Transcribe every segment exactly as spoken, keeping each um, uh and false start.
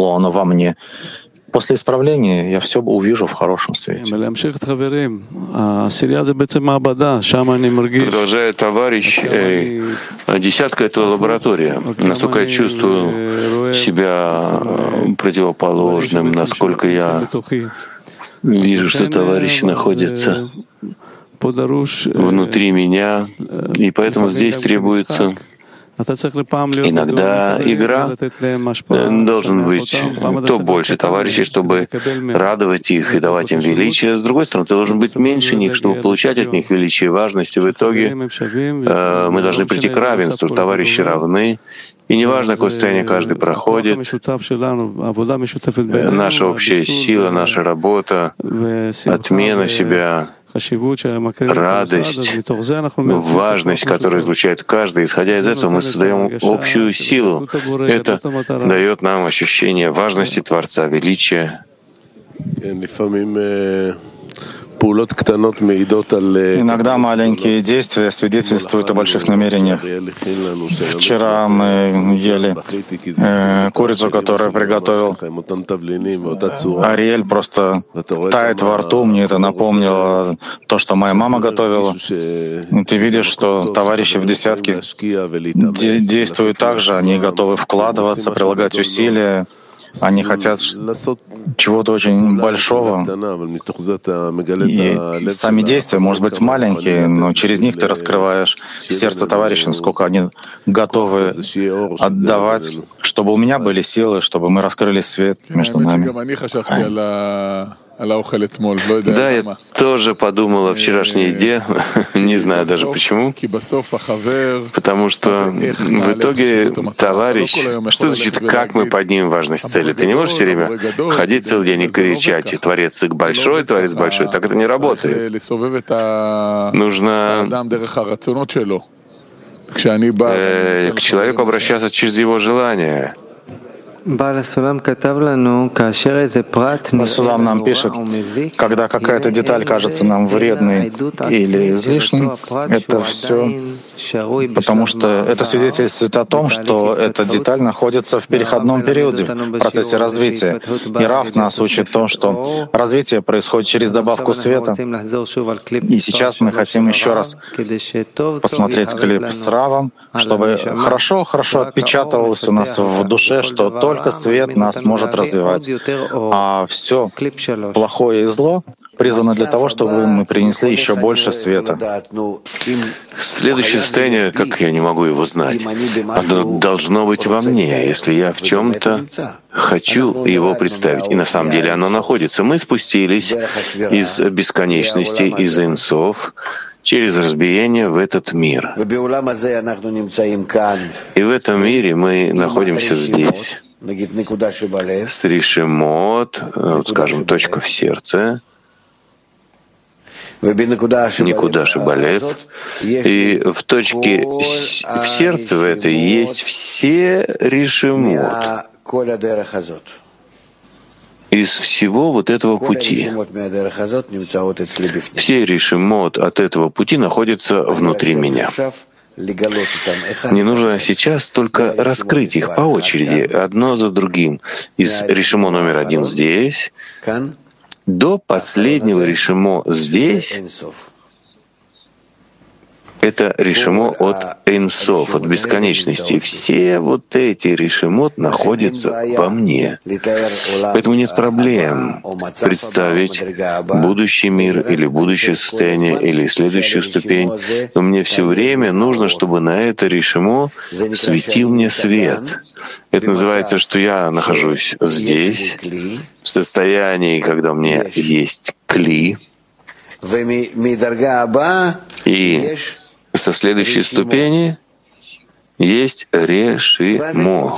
зло, оно во мне. После исправления я все увижу в хорошем свете. Продолжает товарищ, э, десятка — это лаборатория. Насколько я чувствую себя противоположным, насколько я вижу, что товарищ находится внутри меня, и поэтому здесь требуется иногда игра. Должен быть то больше товарищей, чтобы радовать их и давать им величие. С другой стороны, ты должен быть меньше них, чтобы получать от них величие и важность. И в итоге э, мы должны прийти к равенству. Товарищи равны. И неважно, какое состояние каждый проходит, наша общая сила, наша работа, отмена себя, радость, важность, которую излучает каждый. Исходя из этого, мы создаем общую силу. Это дает нам ощущение важности Творца, величия. Иногда маленькие действия свидетельствуют о больших намерениях. Вчера мы ели э, курицу, которую приготовил Ариэль, просто тает во рту. Мне это напомнило то, что моя мама готовила. И ты видишь, что товарищи в десятке де- действуют так же, они готовы вкладываться, прилагать усилия. Они хотят чего-то очень большого. И сами действия, может быть, маленькие, но через них ты раскрываешь сердце товарища, насколько они готовы отдавать, чтобы у меня были силы, чтобы мы раскрыли свет между нами. Да, я тоже подумал о вчерашней еде, не знаю даже почему, потому что в итоге товарищ, что значит, как мы поднимем важность цели? Ты не можешь все время ходить целый день и кричать, Творец большой, Творец большой, так это не работает. Нужно э, к человеку обращаться через его желания. Судам нам пишет, когда какая-то деталь кажется нам вредной или излишней, это все потому что это свидетельствует о том, что эта деталь находится в переходном периоде, в процессе развития. И Рав нас учит тому, что развитие происходит через добавку света. И сейчас мы хотим еще раз посмотреть клип с Равом, чтобы хорошо-хорошо отпечатывалось у нас в душе, что только свет нас может развивать, а все плохое и зло призвано для того, чтобы мы принесли еще больше света. Следующее состояние, как я не могу его знать, оно должно быть во мне, если я в чем-то хочу его представить. И на самом деле оно находится. Мы спустились из бесконечности, из инсов, через разбиение в этот мир. И в этом мире мы находимся здесь, с решемот, вот скажем, точка в сердце, никуда шибалев, и в точке в сердце в этой есть все решемот из всего вот этого пути. Все решемот от этого пути находятся внутри меня. Мне нужно сейчас только раскрыть их по очереди, одно за другим. Из решемо номер один здесь до последнего решемо здесь. Это решемо от Эйнсов, от бесконечности. Все вот эти решемот находятся во мне. Поэтому нет проблем представить будущий мир или будущее состояние или следующую ступень. Но мне все время нужно, чтобы на это решемо светил мне свет. Это называется, что я нахожусь здесь, в состоянии, когда у меня есть кли, и со следующей ступени есть решимо.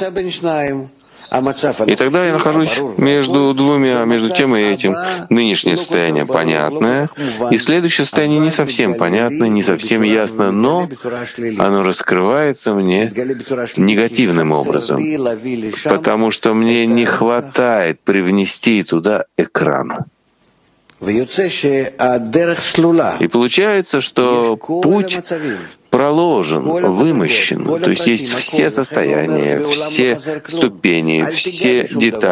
И тогда я нахожусь между двумя, между тем и этим. Нынешнее состояние понятное, и следующее состояние не совсем понятно, не совсем ясно, но оно раскрывается мне негативным образом, потому что мне не хватает привнести туда экран. И получается, что путь проложен, вымощен, то есть есть все состояния, все ступени, все детали.